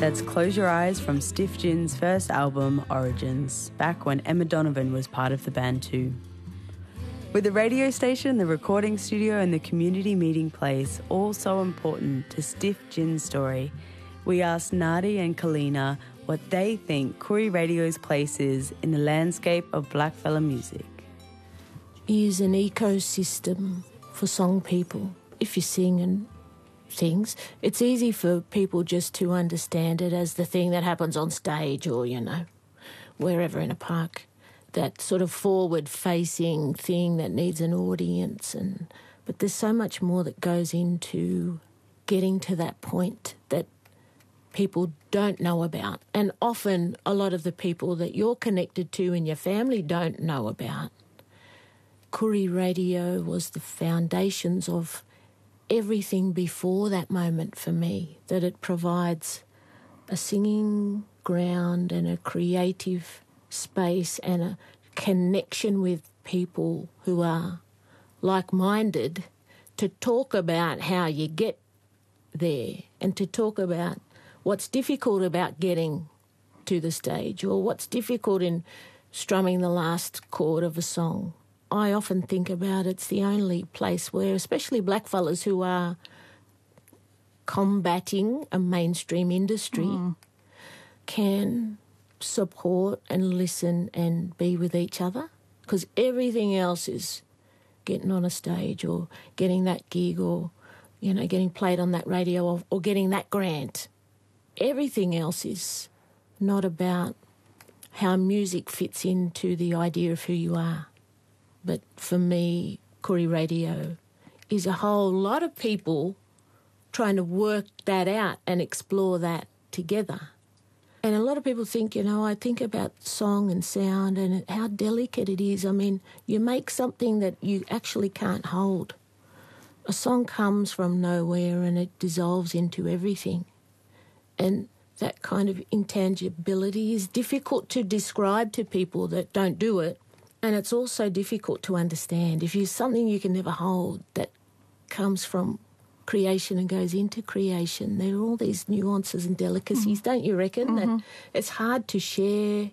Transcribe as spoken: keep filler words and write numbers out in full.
That's Close Your Eyes from Stiff Gin's first album, Origins, back when Emma Donovan was part of the band too. With the radio station, the recording studio and the community meeting place all so important to Stiff Gin's story, we asked Nadi and Kalina what they think Koori Radio's place is in the landscape of blackfella music. Is an ecosystem for song people. If you sing and things, it's easy for people just to understand it as the thing that happens on stage or, you know, wherever in a park. That sort of forward-facing thing that needs an audience. And but there's so much more that goes into getting to that point that people don't know about. And often a lot of the people that you're connected to in your family don't know about. Koori Radio was the foundations of everything before that moment for me, that it provides a singing ground and a creative space and a connection with people who are like-minded to talk about how you get there and to talk about what's difficult about getting to the stage or what's difficult in strumming the last chord of a song. I often think about it's the only place where, especially blackfellas who are combating a mainstream industry, mm. can support and listen and be with each other, because everything else is getting on a stage or getting that gig or, you know, getting played on that radio or, or getting that grant. Everything else is not about how music fits into the idea of who you are. But for me, Koori Radio is a whole lot of people trying to work that out and explore that together. And a lot of people think, you know, I think about song and sound and how delicate it is. I mean, you make something that you actually can't hold. A song comes from nowhere and it dissolves into everything. And that kind of intangibility is difficult to describe to people that don't do it. And it's also difficult to understand. If you're something you can never hold that comes from creation and goes into creation, there are all these nuances and delicacies, mm-hmm. don't you reckon? Mm-hmm. That it's hard to share